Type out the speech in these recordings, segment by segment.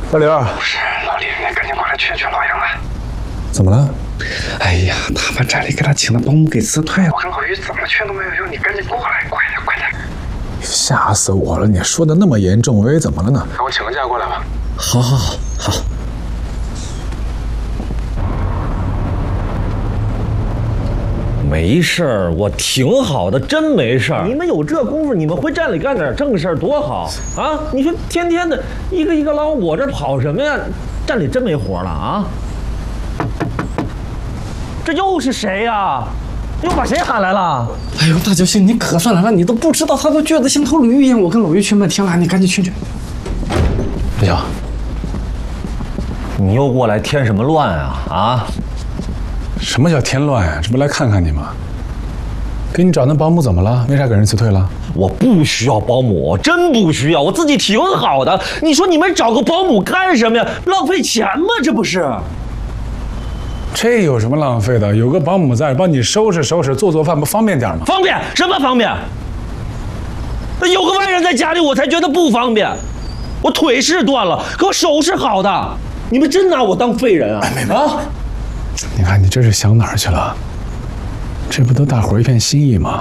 老刘， 不是老李，你赶紧过来劝劝老杨啊！ 怎么了？ 哎呀，他把站里给他请的保姆给辞退了。我跟老于怎么劝都没有用，你赶紧过来，快点，快点！ 吓死我了！你说的那么严重，我以为怎么了呢？ 给我请个假过来吧。 好。没事儿，我挺好的，真没事儿。你们有这功夫，你们回站里干点正事儿多好啊！你说天天的一个老往我这跑什么呀？站里真没活了啊！这又是谁呀？又把谁喊来了？ 哎呦，大救星，你可算来了！你都不知道，他都倔得像头驴一样。我跟老于劝半天了，你赶紧劝劝。 不行，你又过来添什么乱啊？啊！ 什么叫添乱呀？这不来看看你吗？给你找那保姆怎么了？为啥给人辞退了？ 我不需要保姆，真不需要，我自己挺好的。你说你们找个保姆干什么呀？浪费钱吗？这不是？ 这有什么浪费的？有个保姆在，帮你收拾收拾，做饭，不方便点吗？ 方便什么方便？有个外人在家里，我才觉得不方便。我腿是断了，可我手是好的。你们真拿我当废人啊？啊！ 你看你这是想哪儿去了？这不都大伙儿一片心意吗？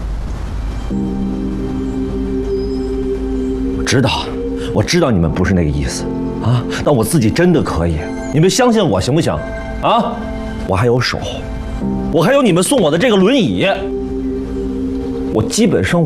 我知道你们不是那个意思啊，但我自己真的可以，你们相信我行不行？啊，我还有手，我还有你们送我的这个轮椅，我基本生活